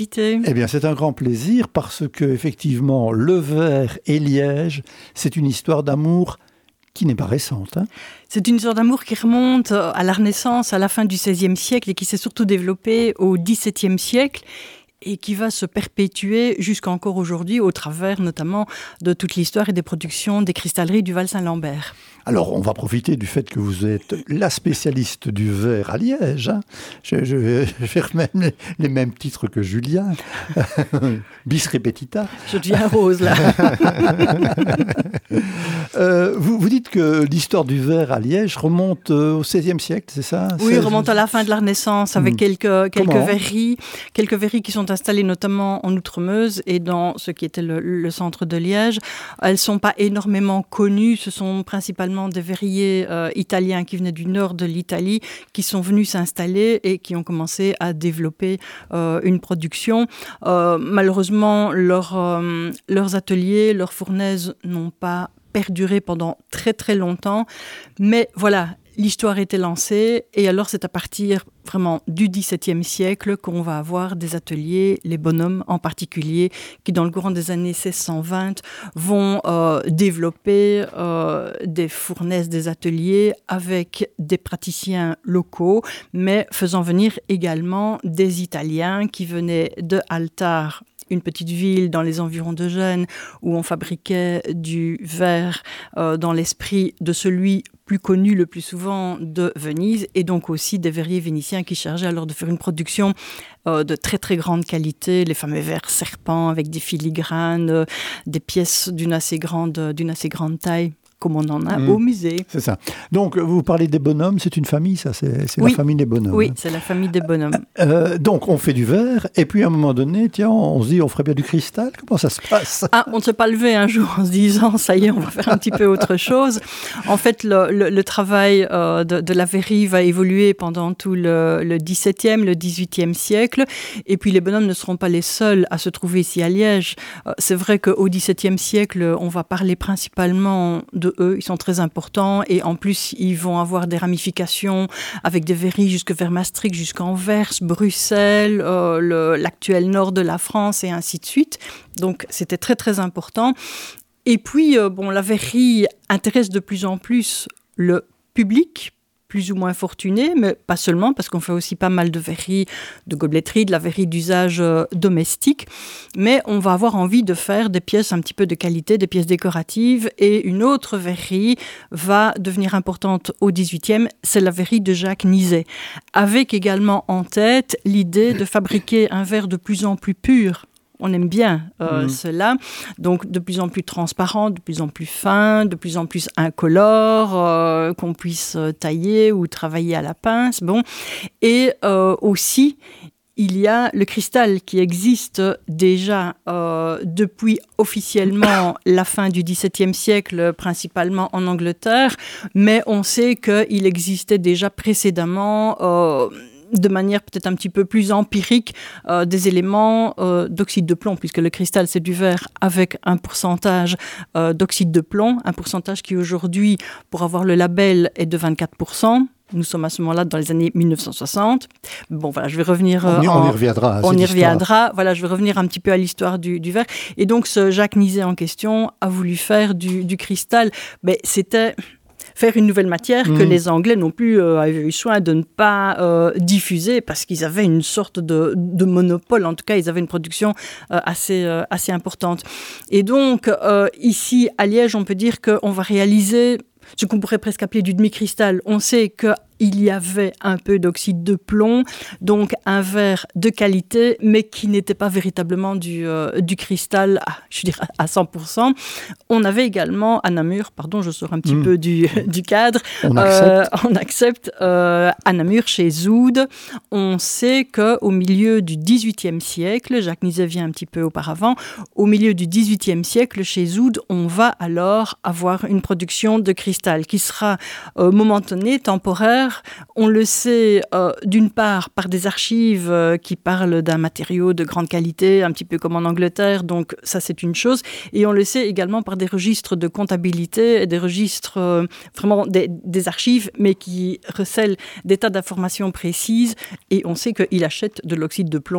Eh bien, c'est un grand plaisir parce que, effectivement, le verre et Liège, c'est une histoire d'amour qui n'est pas récente. C'est une histoire d'amour qui remonte à la Renaissance, à la fin du XVIe siècle et qui s'est surtout développée au XVIIe siècle et qui va se perpétuer jusqu'encore aujourd'hui au travers notamment de toute l'histoire et des productions des cristalleries du Val-Saint-Lambert. Alors, on va profiter du fait que vous êtes la spécialiste du verre à Liège. Je vais faire même les mêmes titres que Julien. Bis repetita. Je deviens rose, là. Vous dites que l'histoire du verre à Liège remonte au XVIe siècle, c'est ça? Oui, remonte à la fin de la Renaissance avec quelques verreries qui sont installées notamment en Outremeuse et dans ce qui était le centre de Liège. Elles ne sont pas énormément connues, ce sont principalement des verriers italiens qui venaient du nord de l'Italie, qui sont venus s'installer et qui ont commencé à développer une production. Malheureusement, leurs ateliers, leurs fournaises n'ont pas perduré pendant très très longtemps, mais voilà, l'histoire était lancée et alors c'est à partir vraiment du XVIIe siècle qu'on va avoir des ateliers, les bonhommes en particulier, qui dans le courant des années 1620 vont développer des fournaises, des ateliers avec des praticiens locaux, mais faisant venir également des Italiens qui venaient de Altar, une petite ville dans les environs de Gênes où on fabriquait du verre dans l'esprit de celui plus connu le plus souvent de Venise et donc aussi des verriers vénitiens qui chargeaient alors de faire une production de très très grande qualité, les fameux verres serpents avec des filigranes, des pièces d'une assez grande taille, comme on en a au musée. C'est ça. Donc, vous parlez des bonhommes, c'est une famille, ça, c'est oui. La famille des bonhommes. Oui, c'est la famille des bonhommes. Donc, on fait du verre, et puis à un moment donné, tiens, on se dit, on ferait bien du cristal. Comment ça se passe? On ne s'est pas levé un jour en se disant, ça y est, on va faire un petit peu autre chose. En fait, le travail de la verrerie va évoluer pendant tout le XVIIe, le XVIIIe siècle, et puis les bonhommes ne seront pas les seuls à se trouver ici à Liège. C'est vrai qu'au XVIIe siècle, on va parler principalement de eux, ils sont très importants et en plus ils vont avoir des ramifications avec des verreries jusque vers Maastricht, jusqu'Anvers, Bruxelles, l'actuel nord de la France et ainsi de suite. Donc c'était très très important. Et puis la verrerie intéresse de plus en plus le public, plus ou moins fortuné, mais pas seulement, parce qu'on fait aussi pas mal de verreries, de gobeletterie, de la verrerie d'usage domestique, mais on va avoir envie de faire des pièces un petit peu de qualité, des pièces décoratives, et une autre verrerie va devenir importante au XVIIIe, c'est la verrerie de Jacques Nizet, avec également en tête l'idée de fabriquer un verre de plus en plus pur. On aime bien cela, donc de plus en plus transparent, de plus en plus fin, de plus en plus incolore, qu'on puisse tailler ou travailler à la pince. Bon. Et aussi, il y a le cristal qui existe déjà depuis officiellement la fin du XVIIe siècle, principalement en Angleterre, mais on sait qu'il existait déjà précédemment de manière peut-être un petit peu plus empirique, des éléments d'oxyde de plomb, puisque le cristal, c'est du verre avec un pourcentage d'oxyde de plomb, un pourcentage qui aujourd'hui, pour avoir le label, est de 24%. Nous sommes à ce moment-là dans les années 1960. Bon, voilà, je vais revenir... On y reviendra. On y reviendra. Voilà, je vais revenir un petit peu à l'histoire du verre. Et donc, ce Jacques Nizet en question a voulu faire du cristal. Mais c'était... faire une nouvelle matière que les Anglais non plus avaient eu soin de ne pas diffuser parce qu'ils avaient une sorte de monopole. En tout cas, ils avaient une production assez importante. Et donc, ici, à Liège, on peut dire qu'on va réaliser ce qu'on pourrait presque appeler du demi-cristal. On sait qu'il y avait un peu d'oxyde de plomb, donc un verre de qualité, mais qui n'était pas véritablement du cristal, je dirais à 100%. On avait également à Namur, pardon, je sors un petit peu du cadre, on accepte à Namur, chez Zoud. On sait qu'au milieu du XVIIIe siècle, Jacques Nizet vient un petit peu auparavant, au milieu du XVIIIe siècle, chez Zoud, on va alors avoir une production de cristal qui sera momentanée, temporaire. On le sait d'une part par des archives qui parlent d'un matériau de grande qualité, un petit peu comme en Angleterre, donc ça c'est une chose. Et on le sait également par des registres de comptabilité, des registres vraiment des archives, mais qui recèlent des tas d'informations précises. Et on sait qu'il achète de l'oxyde de plomb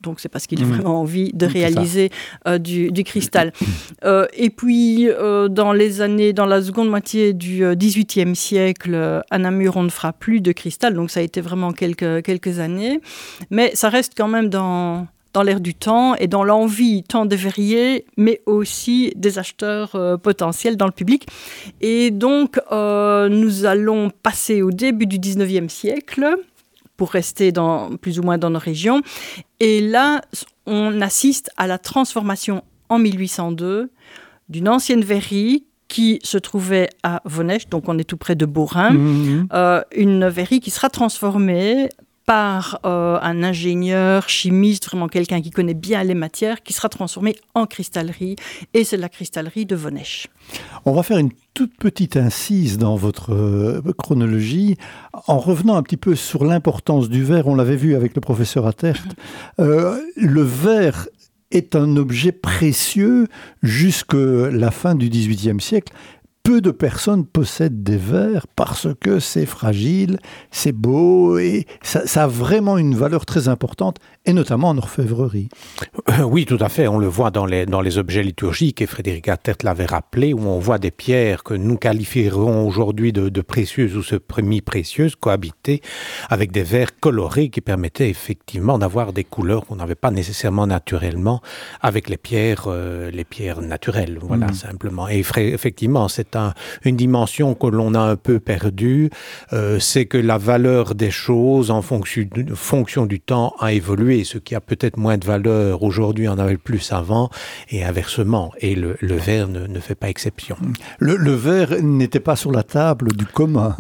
donc c'est parce qu'il a vraiment envie de réaliser du cristal. Et puis, dans la seconde moitié du XVIIIe siècle, à Namur, on ne fera plus de cristal, donc ça a été vraiment quelques années, mais ça reste quand même dans l'air du temps et dans l'envie tant des verriers, mais aussi des acheteurs potentiels dans le public. Et donc, nous allons passer au début du 19e siècle, pour rester plus ou moins dans nos régions. Et là, on assiste à la transformation en 1802 d'une ancienne verrerie qui se trouvait à Vonnecht, donc on est tout près de Beaurain, une verrerie qui sera transformée par un ingénieur, chimiste, vraiment quelqu'un qui connaît bien les matières, qui sera transformé en cristallerie, et c'est la cristallerie de Vonnecht. On va faire une toute petite incise dans votre chronologie, en revenant un petit peu sur l'importance du verre. On l'avait vu avec le professeur Attert. Le verre est un objet précieux jusqu'à la fin du XVIIIe siècle. Peu de personnes possèdent des verres parce que c'est fragile, c'est beau et ça a vraiment une valeur très importante, et notamment en orfèvrerie. Oui, tout à fait. On le voit dans les objets liturgiques, et Frédéric Attert l'avait rappelé, où on voit des pierres que nous qualifierons aujourd'hui de précieuses ou semi-précieuses cohabiter avec des verres colorés qui permettaient effectivement d'avoir des couleurs qu'on n'avait pas nécessairement naturellement avec les pierres naturelles. Voilà, simplement. Et effectivement, c'est une dimension que l'on a un peu perdue, c'est que la valeur des choses en fonction du temps a évolué. Ce qui a peut-être moins de valeur aujourd'hui en avait plus avant, et inversement. Et le verre ne fait pas exception. Le verre n'était pas sur la table du commun.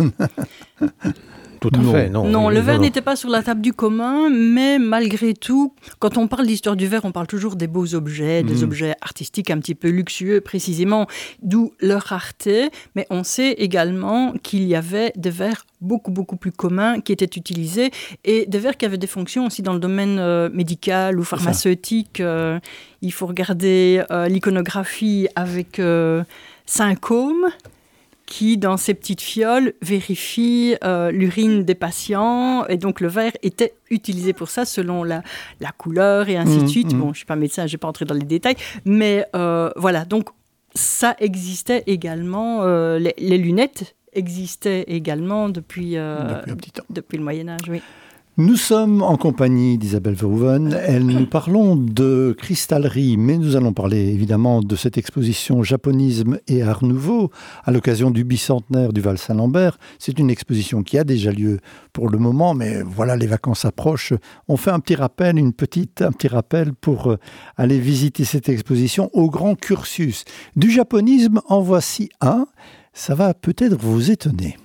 Tout à fait, non. Non, le verre n'était pas sur la table du commun, mais malgré tout, quand on parle d'histoire du verre, on parle toujours des beaux objets, des objets artistiques un petit peu luxueux, précisément, d'où leur rareté. Mais on sait également qu'il y avait des verres beaucoup plus communs qui étaient utilisés, et des verres qui avaient des fonctions aussi dans le domaine médical ou pharmaceutique. Il faut regarder l'iconographie avec Saint-Côme, qui, dans ces petites fioles, vérifie l'urine des patients. Et donc, le verre était utilisé pour ça, selon la couleur et ainsi de suite. Bon, je ne suis pas médecin, je ne vais pas entrer dans les détails. Mais voilà, donc ça existait également. Les lunettes existaient également depuis un petit temps. Depuis le Moyen-Âge, oui. Nous sommes en compagnie d'Isabelle Verhoeven. Nous parlons de cristallerie, mais nous allons parler évidemment de cette exposition Japonisme et Art Nouveau à l'occasion du bicentenaire du Val-Saint-Lambert. C'est une exposition qui a déjà lieu pour le moment, mais voilà, les vacances approchent. On fait un petit rappel pour aller visiter cette exposition au grand cursus. Du japonisme, en voici un. Ça va peut-être vous étonner.